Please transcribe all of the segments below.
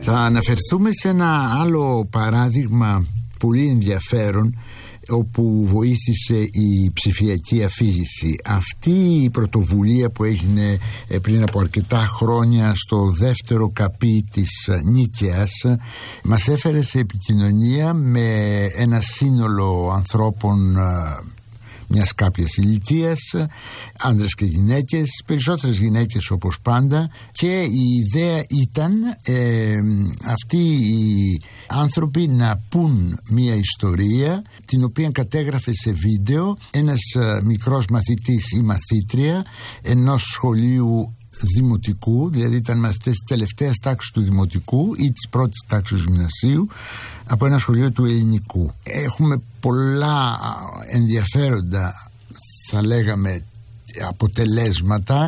Θα αναφερθούμε σε ένα άλλο παράδειγμα πολύ ενδιαφέρον, όπου βοήθησε η ψηφιακή αφήγηση. Αυτή η πρωτοβουλία που έγινε πριν από αρκετά χρόνια στο δεύτερο καπί της Νίκαιας μας έφερε σε επικοινωνία με ένα σύνολο ανθρώπων μιας κάποιας ηλικίας, άντρες και γυναίκες, περισσότερες γυναίκες όπως πάντα, και η ιδέα ήταν αυτοί οι άνθρωποι να πουν μια ιστορία την οποία κατέγραφε σε βίντεο ένας μικρός μαθητής ή μαθήτρια ενός σχολείου δημοτικού, δηλαδή ήταν μαθητές της τελευταίας τάξης του δημοτικού ή της πρώτης τάξης του γυμνασίου, από ένα σχολείο του ελληνικού. Έχουμε πολλά ενδιαφέροντα, θα λέγαμε, αποτελέσματα,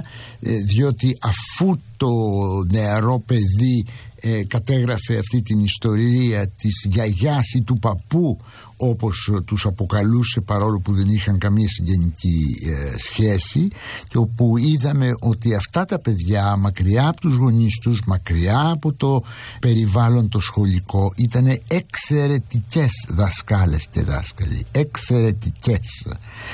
διότι αφού το νεαρό παιδί κατέγραφε αυτή την ιστορία της γιαγιάς ή του παππού, όπως τους αποκαλούσε, παρόλο που δεν είχαν καμία συγγενική σχέση, και όπου είδαμε ότι αυτά τα παιδιά, μακριά από τους γονείς τους, μακριά από το περιβάλλον το σχολικό, ήταν εξαιρετικές δασκάλες και δάσκαλοι, εξαιρετικές.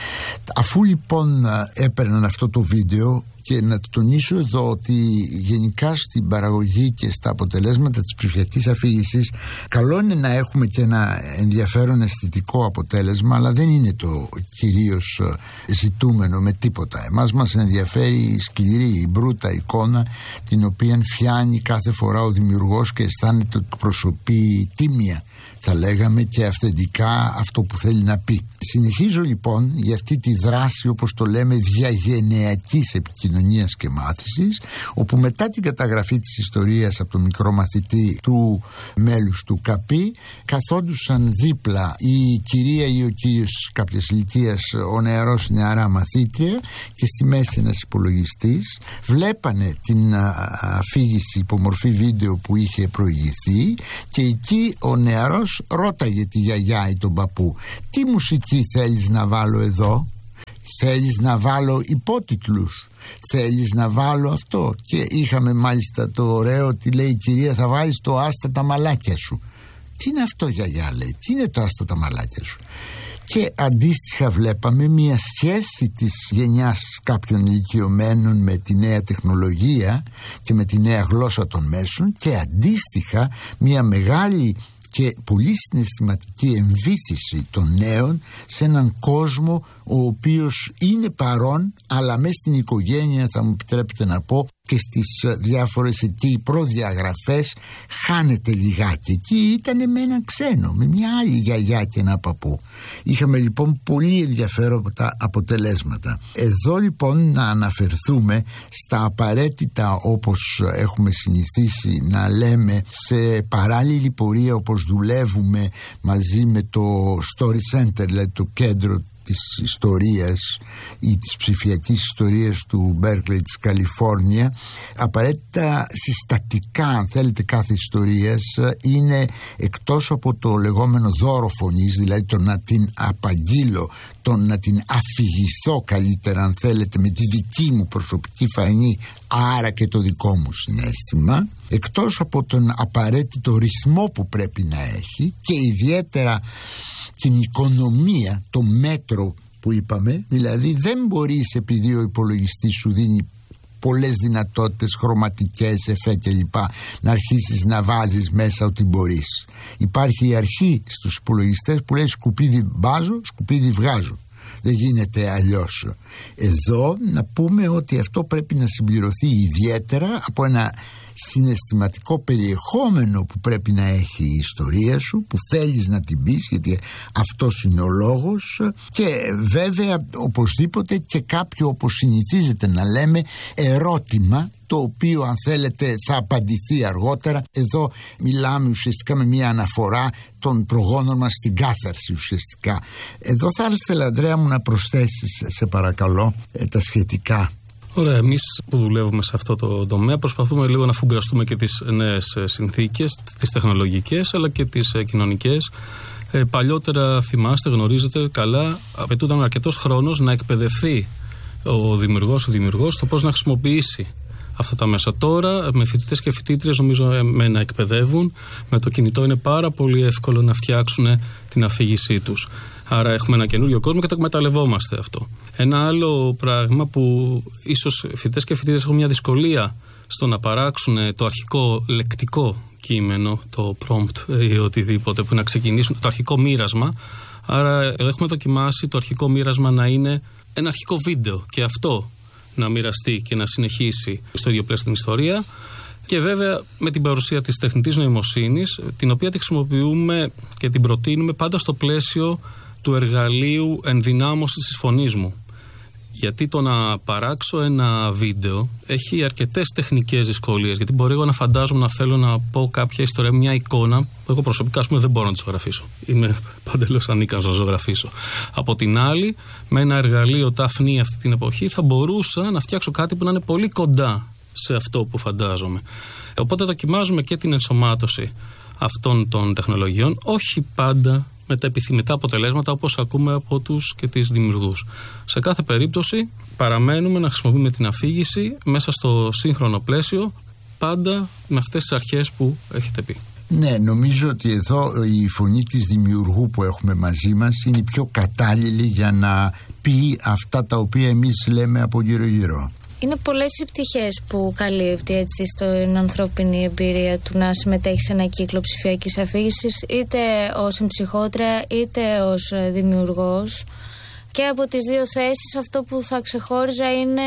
Αφού λοιπόν έπαιρναν αυτό το βίντεο, και να το τονίσω εδώ ότι γενικά στην παραγωγή και στα αποτελέσματα της ψηφιακής αφήγησης καλό είναι να έχουμε και ένα ενδιαφέρον αισθητικό αποτέλεσμα, αλλά δεν είναι το κυρίως ζητούμενο με τίποτα. Εμάς μας ενδιαφέρει η σκληρή, η μπρούτα εικόνα, την οποία φτιάνει κάθε φορά ο δημιουργός και αισθάνεται ότι εκπροσωπεί τίμια, θα λέγαμε, και αυθεντικά αυτό που θέλει να πει. Συνεχίζω λοιπόν για αυτή τη δράση, όπως το λέμε, διαγενειακής επικοινωνίας και μάθησης, όπου μετά την καταγραφή της ιστορίας από τον μικρό μαθητή του μέλους του ΚΑΠΗ, καθόντουσαν δίπλα η κυρία ή ο κύριος κάποιας ηλικίας, ο νεαρός ή νεαρά μαθήτρια, και στη μέση ένας υπολογιστής, βλέπανε την αφήγηση υπό μορφή βίντεο που είχε προηγηθεί, και εκεί ο νεαρός ρώταγε τη γιαγιά ή τον παππού: τι μουσική θέλεις να βάλω εδώ, θέλεις να βάλω υπότιτλους, θέλεις να βάλω αυτό? Και είχαμε μάλιστα το ωραίο ότι λέει η κυρία: θα βάλεις το άστα τα μαλάκια σου. Τι είναι αυτό, γιαγιά, λέει, τι είναι το άστα τα μαλάκια σου? Και αντίστοιχα βλέπαμε μια σχέση της γενιάς κάποιων ηλικιωμένων με τη νέα τεχνολογία και με τη νέα γλώσσα των μέσων, και αντίστοιχα μια μεγάλη και πολύ συναισθηματική εμβύθιση των νέων σε έναν κόσμο ο οποίος είναι παρόν, αλλά μέσα στην οικογένεια, θα μου επιτρέπετε να πω, και στις διάφορες εκεί προδιαγραφές χάνεται λιγάκι. Εκεί ήταν με έναν ξένο, με μια άλλη γιαγιά και ένα παππού. Είχαμε λοιπόν πολύ ενδιαφέροντα αποτελέσματα. Εδώ λοιπόν να αναφερθούμε στα απαραίτητα, όπως έχουμε συνηθίσει να λέμε, σε παράλληλη πορεία, όπως δουλεύουμε μαζί με το Story Center, δηλαδή το κέντρο της ιστορίας ή της ψηφιακής ιστορίας του Berkeley της Καλιφόρνια. Απαραίτητα συστατικά, αν θέλετε, κάθε ιστορίας είναι, εκτός από το λεγόμενο δώρο φωνής, δηλαδή το να την απαγγείλω, το να την αφηγηθώ καλύτερα, αν θέλετε, με τη δική μου προσωπική φωνή, άρα και το δικό μου συναίσθημα, εκτός από τον απαραίτητο ρυθμό που πρέπει να έχει, και ιδιαίτερα την οικονομία, το μέτρο που είπαμε, δηλαδή δεν μπορείς, επειδή ο υπολογιστής σου δίνει πολλές δυνατότητες, χρωματικές, εφέ κλπ, να αρχίσεις να βάζεις μέσα ό,τι μπορείς. Υπάρχει η αρχή στους υπολογιστές που λέει σκουπίδι βάζω, σκουπίδι βγάζω. Δεν γίνεται αλλιώς. Εδώ να πούμε ότι αυτό πρέπει να συμπληρωθεί ιδιαίτερα από ένα συναισθηματικό περιεχόμενο που πρέπει να έχει η ιστορία σου, που θέλεις να την πεις, γιατί αυτός είναι ο λόγος, και βέβαια οπωσδήποτε και κάποιο, όπως συνηθίζεται να λέμε, ερώτημα, το οποίο, αν θέλετε, θα απαντηθεί αργότερα. Εδώ μιλάμε ουσιαστικά με μια αναφορά των προγόνων μας στην κάθαρση ουσιαστικά. Εδώ θα ήθελα, Ανδρέα μου, να προσθέσεις, σε παρακαλώ, τα σχετικά. Ωραία, εμείς που δουλεύουμε σε αυτό το τομέα προσπαθούμε λίγο να φουγκραστούμε και τις νέες συνθήκες, τις τεχνολογικές αλλά και τις κοινωνικές. Παλιότερα, θυμάστε, γνωρίζετε καλά, απαιτούταν αρκετός χρόνος να εκπαιδευτεί ο δημιουργός το πώς να χρησιμοποιήσει αυτά τα μέσα. Τώρα με φοιτητές και φοιτήτριες νομίζω να εκπαιδεύουν. Με το κινητό είναι πάρα πολύ εύκολο να φτιάξουν την αφήγησή τους. Άρα έχουμε ένα καινούριο κόσμο και το εκμεταλλευόμαστε αυτό. Ένα άλλο πράγμα που ίσως φοιτητές και φοιτήτριες έχουν μια δυσκολία στο να παράξουν το αρχικό λεκτικό κείμενο, το prompt ή οτιδήποτε που να ξεκινήσουν, το αρχικό μοίρασμα. Άρα έχουμε δοκιμάσει το αρχικό μοίρασμα να είναι ένα αρχικό βίντεο και αυτό να μοιραστεί και να συνεχίσει στο ίδιο πλαίσιο την ιστορία. Και βέβαια με την παρουσία της τεχνητής νοημοσύνης, την οποία τη χρησιμοποιούμε και την προτείνουμε πάντα στο πλαίσιο του εργαλείου ενδυνάμωσης της φωνής μου. Γιατί το να παράξω ένα βίντεο έχει αρκετές τεχνικές δυσκολίες. Γιατί μπορεί εγώ να φαντάζομαι να θέλω να πω κάποια ιστορία, μια εικόνα που εγώ προσωπικά δεν μπορώ να τη ζωγραφίσω. Είμαι παντελώς ανίκανος να ζωγραφίσω. Από την άλλη, με ένα εργαλείο ταφνή αυτή την εποχή θα μπορούσα να φτιάξω κάτι που να είναι πολύ κοντά σε αυτό που φαντάζομαι. Οπότε δοκιμάζουμε και την ενσωμάτωση αυτών των τεχνολογιών, όχι πάντα με τα επιθυμητά αποτελέσματα όπως ακούμε από τους και τις δημιουργούς. Σε κάθε περίπτωση παραμένουμε να χρησιμοποιούμε την αφήγηση μέσα στο σύγχρονο πλαίσιο, πάντα με αυτές τις αρχές που έχετε πει. Ναι, νομίζω ότι εδώ η φωνή της δημιουργού που έχουμε μαζί μας είναι η πιο κατάλληλη για να πει αυτά τα οποία εμείς λέμε από γύρω-γύρω. Είναι πολλές οι πτυχές που καλύπτει έτσι στην ανθρώπινη εμπειρία του να συμμετέχει σε ένα κύκλο ψηφιακής αφήγησης, είτε ως εμψυχότρια είτε ως δημιουργός. Και από τις δύο θέσεις αυτό που θα ξεχώριζα είναι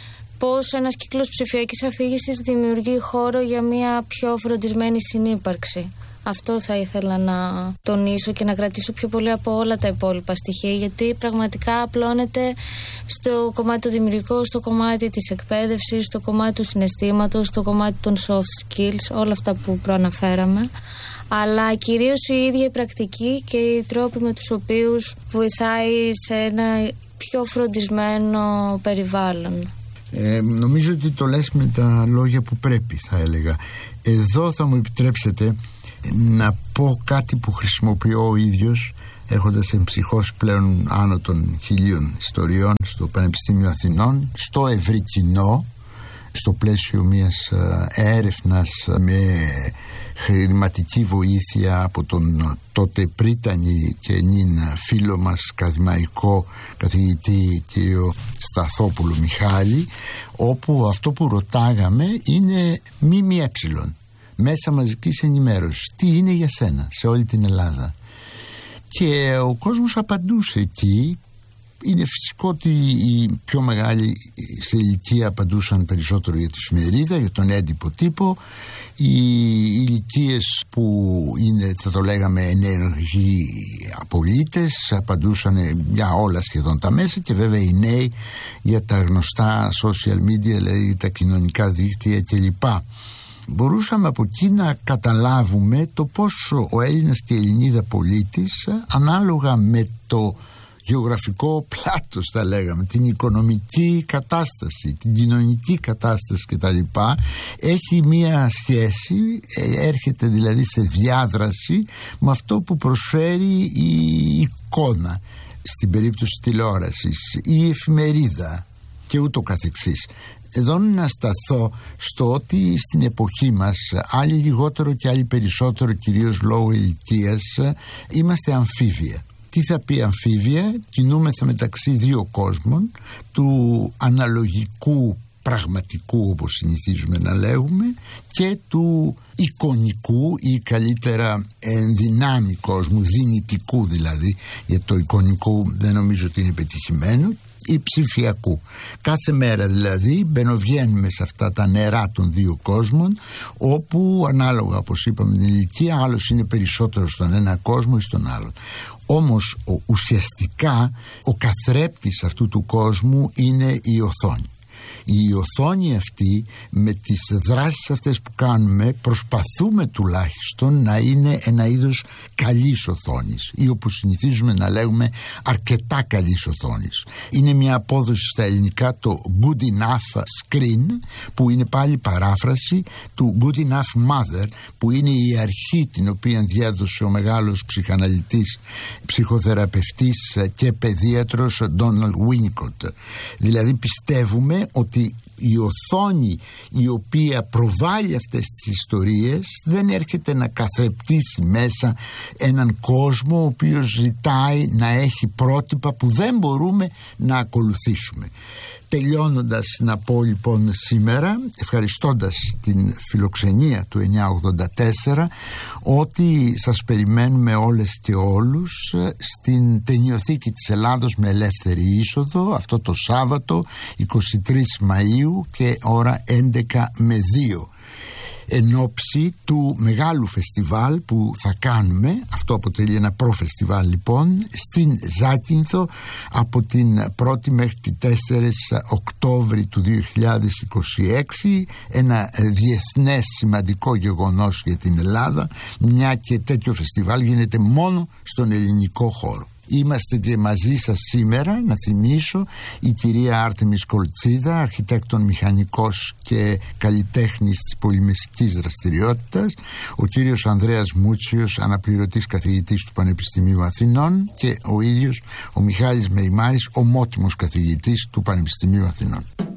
πώς ένας κύκλος ψηφιακής αφήγησης δημιουργεί χώρο για μια πιο φροντισμένη συνύπαρξη. Αυτό θα ήθελα να τονίσω και να κρατήσω πιο πολύ από όλα τα υπόλοιπα στοιχεία, γιατί πραγματικά απλώνεται στο κομμάτι το δημιουργικό, στο κομμάτι της εκπαίδευσης, στο κομμάτι του συναισθήματος, στο κομμάτι των soft skills, όλα αυτά που προαναφέραμε, αλλά κυρίως η ίδια η πρακτική και οι τρόποι με τους οποίους βοηθάει σε ένα πιο φροντισμένο περιβάλλον. Νομίζω ότι το λες με τα λόγια που πρέπει, θα έλεγα. Εδώ θα μου επιτρέψετε να πω κάτι που χρησιμοποιώ ο ίδιος, έχοντας εμψυχώσει πλέον άνω των 1000 ιστοριών στο Πανεπιστήμιο Αθηνών, στο ευρύ κοινό, στο πλαίσιο μιας έρευνας με χρηματική βοήθεια από τον τότε πρίτανη και νυν φίλο μας ακαδημαϊκό καθηγητή κ. Σταθόπουλο Μιχάλη, όπου αυτό που ρωτάγαμε είναι ΜΜΕ, μέσα μαζικής ενημέρωσης, τι είναι για σένα σε όλη την Ελλάδα. Και ο κόσμος απαντούσε εκεί. Είναι φυσικό ότι οι πιο μεγάλοι σε ηλικία απαντούσαν περισσότερο για τη εφημερίδα, για τον έντυπο τύπο. Οι ηλικίες που είναι, θα το λέγαμε, ενεργοί απολύτες απαντούσαν για όλα σχεδόν τα μέσα, και βέβαια οι νέοι για τα γνωστά social media, δηλαδή τα κοινωνικά δίκτυα κλπ. Μπορούσαμε από εκεί να καταλάβουμε το πόσο ο Έλληνας και η Ελληνίδα πολίτης, ανάλογα με το γεωγραφικό πλάτος, θα λέγαμε, την οικονομική κατάσταση, την κοινωνική κατάσταση κτλ., έχει μία σχέση, έρχεται δηλαδή σε διάδραση με αυτό που προσφέρει η εικόνα, στην περίπτωση τηλεόρασης, η εφημερίδα και ούτω καθεξής. Εδώ να σταθώ στο ότι στην εποχή μας, άλλοι λιγότερο και άλλοι περισσότερο, κυρίως λόγω ηλικίας, είμαστε αμφίβια. Τι θα πει αμφίβια? Κινούμεθα μεταξύ δύο κόσμων, του αναλογικού πραγματικού, όπως συνηθίζουμε να λέγουμε, και του εικονικού ή καλύτερα ενδυνάμει κόσμου, δυνητικού δηλαδή, γιατί το εικονικό δεν νομίζω ότι είναι πετυχημένο, ή ψηφιακού. Κάθε μέρα δηλαδή μπαινοβγαίνουμε σε αυτά τα νερά των δύο κόσμων, όπου ανάλογα, όπως είπαμε, την ηλικία, άλλος είναι περισσότερο στον ένα κόσμο ή στον άλλο. Όμως ουσιαστικά ο καθρέπτης αυτού του κόσμου είναι η οθόνη. Η οθόνη αυτή, με τις δράσεις αυτές που κάνουμε, προσπαθούμε τουλάχιστον να είναι ένα είδος καλής οθόνης, ή όπως συνηθίζουμε να λέγουμε αρκετά καλής οθόνης. Είναι μια απόδοση στα ελληνικά, το good enough screen, που είναι πάλι παράφραση του good enough mother, που είναι η αρχή την οποία διέδωσε ο μεγάλος ψυχαναλυτής, ψυχοθεραπευτής και παιδίατρος Donald Winnicott. Δηλαδή πιστεύουμε ότι η οθόνη η οποία προβάλλει αυτές τις ιστορίες δεν έρχεται να καθρεπτήσει μέσα έναν κόσμο ο οποίος ζητάει να έχει πρότυπα που δεν μπορούμε να ακολουθήσουμε. Τελειώνοντας να πω λοιπόν σήμερα, ευχαριστώντας την φιλοξενία του 984, ότι σας περιμένουμε όλες και όλους στην Ταινιοθήκη της Ελλάδος με ελεύθερη είσοδο αυτό το Σάββατο 23 Μαΐου και ώρα 11 με 2, εν ώψη του μεγάλου φεστιβάλ που θα κάνουμε. Αυτό αποτελεί ένα προφεστιβάλ λοιπόν στην Ζάκυνθο από την 1η μέχρι τη 4 Οκτώβρη του 2026, ένα διεθνές σημαντικό γεγονός για την Ελλάδα, μια και τέτοιο φεστιβάλ γίνεται μόνο στον ελληνικό χώρο. Είμαστε και μαζί σας σήμερα, να θυμίσω, η κυρία Άρτεμις Κολτσίδα, αρχιτέκτον μηχανικός και καλλιτέχνης της πολυμεσικής δραστηριότητας, ο κύριος Ανδρέας Μούτσιος, αναπληρωτής καθηγητής του Πανεπιστημίου Αθηνών, και ο ίδιος ο Μιχάλης Μεϊμάρης, ομότιμος καθηγητής του Πανεπιστημίου Αθηνών.